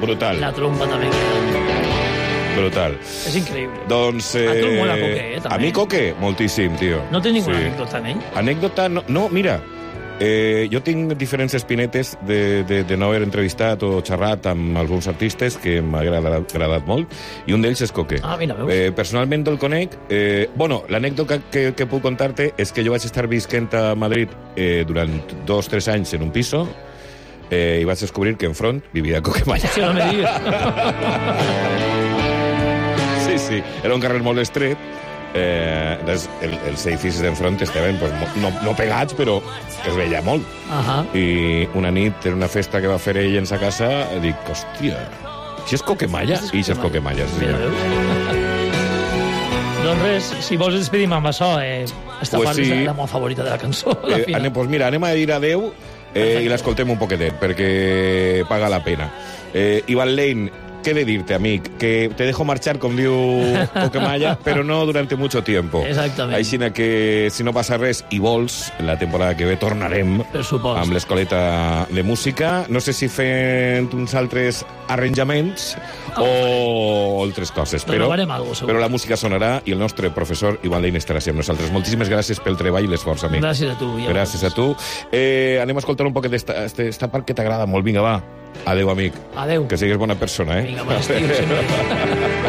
brutal. La trompa també. Brutal. És increïble. Doncs... A tu mola Coque, també. A mi Coque, moltíssim, tio. No tens ninguna anècdota, eh? Anècdota, no, mira... jo tinc diferents espinetes de no haver entrevistat o xerrat amb alguns artistes que m'ha agradat molt, i un d'ells és Coque. Ah, mira, veus. Personalment el conec. L'anècdota que puc contar-te és que jo vaig estar visquent a Madrid durant 2-3 anys en un piso i vaig descobrir que enfront vivia Coque Malla. Sí, no me digues. Sí, era un carrer molt estret. Els edificis d'enfront estaven no pegats, però es veia molt. I una nit, en una festa que va fer ell en sa casa, dic, hòstia, això és Coque Malla? I això és Coque Malla, sí. Doncs res, si vols despedim amb això, esta part és la meva favorita de la cançó. Doncs mira, anem a dir adeu i l'escoltem un poquetet, perquè paga la pena. Ivan Lane, ¿qué de dir-te, amic? Que te dejo marchar, com diu Coque Malla, però no durante mucho tiempo. Exactament. Així que, si no passa res i vols, la temporada que ve tornarem amb l'escoleta de música. No sé si fent uns altres arranjaments o altres coses, però la música sonarà i el nostre professor Ivan Lane estarà amb nosaltres. Moltíssimes gràcies pel treball i l'esforç, amic. Gràcies a tu. Gràcies a tu. Anem a escoltar un poquet d'esta part que t'agrada molt. Vinga, va. Adéu, amic. Adéu. Que sigues bona persona, eh? Vinga, bon estiu, sempre.